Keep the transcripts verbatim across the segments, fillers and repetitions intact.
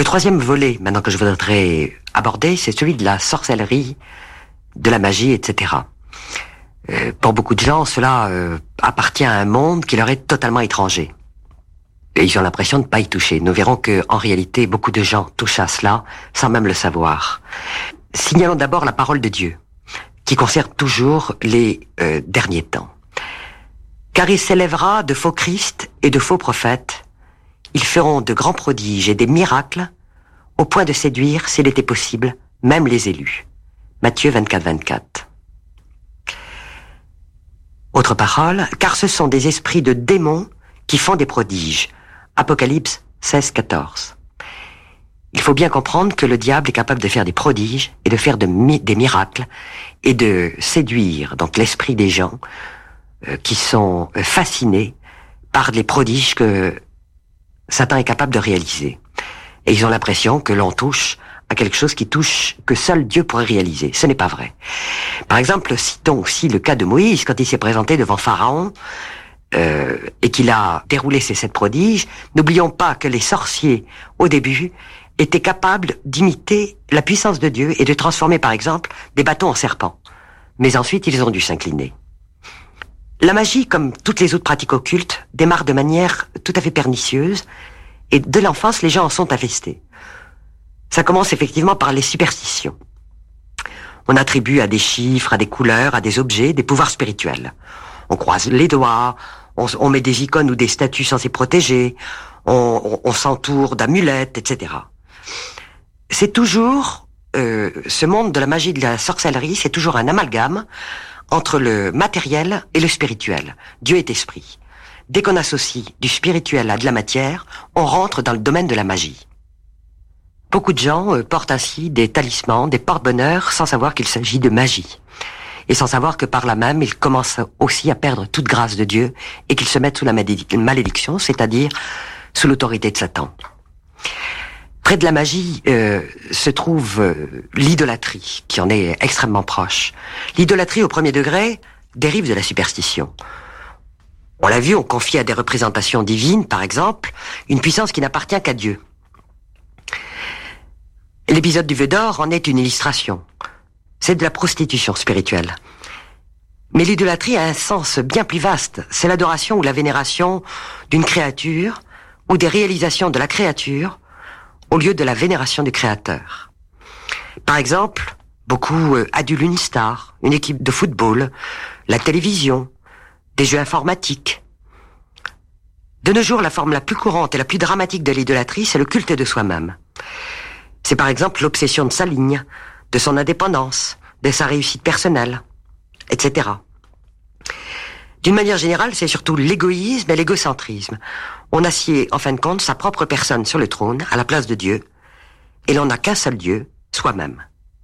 troisième volet, maintenant que je voudrais aborder, c'est celui de la sorcellerie, de la magie, et cetera. Euh, pour beaucoup de gens, cela euh, appartient à un monde qui leur est totalement étranger. Et ils ont l'impression de ne pas y toucher. Nous verrons que, en réalité, beaucoup de gens touchent à cela sans même le savoir. Signalons d'abord la parole de Dieu, qui concerne toujours les euh, derniers temps. Car il s'élèvera de faux Christ et de faux prophètes. Ils feront de grands prodiges et des miracles, au point de séduire, s'il était possible, même les élus. Matthieu vingt-quatre, vingt-quatre. Autre parole, car ce sont des esprits de démons qui font des prodiges. Apocalypse seize, quatorze. Il faut bien comprendre que le diable est capable de faire des prodiges et de faire de mi- des miracles et de séduire donc l'esprit des gens euh, qui sont euh, fascinés par les prodiges que Satan est capable de réaliser. Et ils ont l'impression que l'on touche à quelque chose qui touche, que seul Dieu pourrait réaliser. Ce n'est pas vrai. Par exemple, citons aussi le cas de Moïse, quand il s'est présenté devant Pharaon, euh, et qu'il a déroulé ses sept prodiges. N'oublions pas que les sorciers, au début, étaient capables d'imiter la puissance de Dieu et de transformer, par exemple, des bâtons en serpents. Mais ensuite, ils ont dû s'incliner. La magie, comme toutes les autres pratiques occultes, démarre de manière tout à fait pernicieuse, et de l'enfance, les gens en sont infestés. Ça commence effectivement par les superstitions. On attribue à des chiffres, à des couleurs, à des objets, des pouvoirs spirituels. On croise les doigts, on, on met des icônes ou des statues censées protéger, on, on, on s'entoure d'amulettes, et cetera. C'est toujours, euh, ce monde de la magie, de la sorcellerie, c'est toujours un amalgame entre le matériel et le spirituel. Dieu est esprit. Dès qu'on associe du spirituel à de la matière, on rentre dans le domaine de la magie. Beaucoup de gens euh, portent ainsi des talismans, des porte-bonheur, sans savoir qu'il s'agit de magie. Et sans savoir que par là même, ils commencent aussi à perdre toute grâce de Dieu et qu'ils se mettent sous la malédiction, c'est-à-dire sous l'autorité de Satan. Près de la magie euh, se trouve euh, l'idolâtrie, qui en est extrêmement proche. L'idolâtrie au premier degré dérive de la superstition. On l'a vu, on confie à des représentations divines, par exemple, une puissance qui n'appartient qu'à Dieu. L'épisode du vœu d'or en est une illustration. C'est de la prostitution spirituelle. Mais l'idolâtrie a un sens bien plus vaste. C'est l'adoration ou la vénération d'une créature ou des réalisations de la créature au lieu de la vénération du créateur. Par exemple, beaucoup euh, adulent une star, une équipe de football, la télévision, des jeux informatiques. De nos jours, la forme la plus courante et la plus dramatique de l'idolâtrie, c'est le culte de soi-même. C'est par exemple l'obsession de sa ligne, de son indépendance, de sa réussite personnelle, et cetera. D'une manière générale, c'est surtout l'égoïsme et l'égocentrisme. On assied, en fin de compte, sa propre personne sur le trône, à la place de Dieu, et l'on n'a qu'un seul Dieu, soi-même.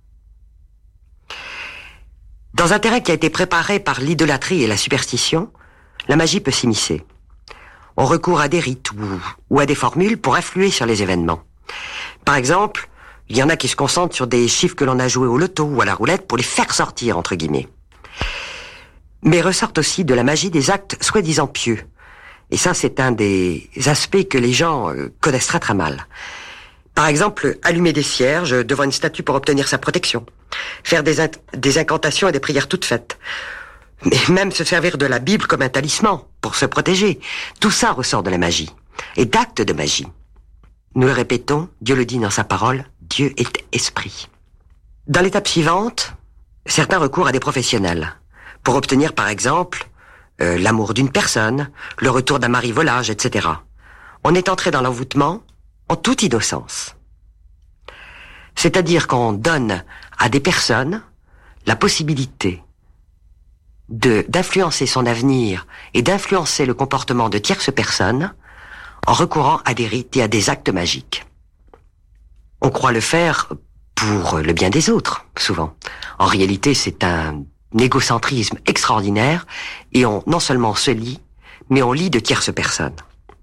Dans un terrain qui a été préparé par l'idolâtrie et la superstition, la magie peut s'immiscer. On recourt à des rites ou, ou à des formules pour influer sur les événements. Par exemple, il y en a qui se concentrent sur des chiffres que l'on a joués au loto ou à la roulette pour les faire sortir, entre guillemets. Mais ressortent aussi de la magie des actes soi-disant pieux. Et ça, c'est un des aspects que les gens euh, connaissent très très mal. Par exemple, allumer des cierges devant une statue pour obtenir sa protection. Faire des, int- des incantations et des prières toutes faites. Mais même se servir de la Bible comme un talisman pour se protéger. Tout ça ressort de la magie. Et d'actes de magie. Nous le répétons, Dieu le dit dans sa parole, Dieu est esprit. Dans l'étape suivante, certains recourent à des professionnels pour obtenir, par exemple, euh, l'amour d'une personne, le retour d'un mari volage, et cetera. On est entré dans l'envoûtement en toute innocence. C'est-à-dire qu'on donne à des personnes la possibilité de, d'influencer son avenir et d'influencer le comportement de tierces personnes en recourant à des rites et à des actes magiques. On croit le faire pour le bien des autres, souvent. En réalité, c'est un égocentrisme extraordinaire et on non seulement se lie, mais on lie de tierces personnes.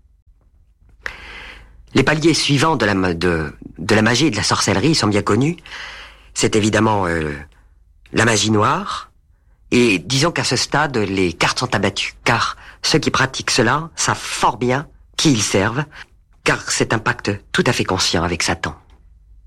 Les paliers suivants de la, de, de la magie et de la sorcellerie sont bien connus. C'est évidemment euh, la magie noire. Et disons qu'à ce stade, les cartes sont abattues, car ceux qui pratiquent cela savent fort bien qui ils servent. car c'est un pacte tout à fait conscient avec Satan.